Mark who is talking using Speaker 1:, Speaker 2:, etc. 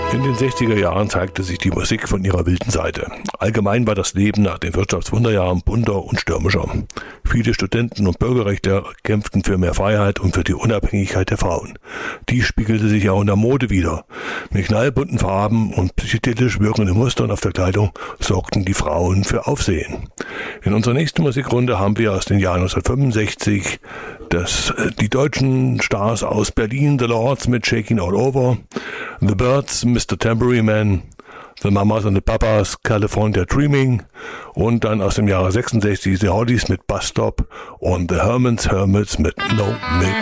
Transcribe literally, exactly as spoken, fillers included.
Speaker 1: In den sechziger Jahren zeigte sich die Musik von ihrer wilden Seite. Allgemein war das Leben nach den Wirtschaftswunderjahren bunter und stürmischer. Viele Studenten und Bürgerrechtler kämpften für mehr Freiheit und für die Unabhängigkeit der Frauen. Dies spiegelte sich auch in der Mode wider. Mit knallbunten Farben und psychedelisch wirkenden Mustern auf der Kleidung sorgten die Frauen für Aufsehen. In unserer nächsten Musikrunde haben wir aus den Jahren neunzehnhundertfünfundsechzig das, die deutschen Stars aus Berlin, The Lords mit Shaking All Over, The Birds, Mister Tambourine Man, The Mamas and the Papas, California Dreaming und dann aus dem Jahre sechsundsechzig The Hollies mit Bus Stop und The Hermans Hermits mit No Milk.